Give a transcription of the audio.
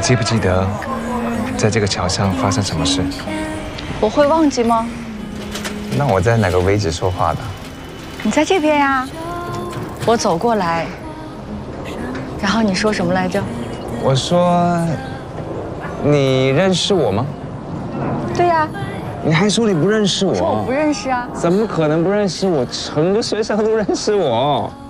记不记得，在这个桥上发生什么事？ 我会忘记吗？ 那我在哪个位置说话的？ 你在这边呀。我走过来，然后你说什么来着？ 我说，你认识我吗？ 对呀。 你还说你不认识我？ 我说我不认识啊。 怎么可能不认识我？整个学校都认识我。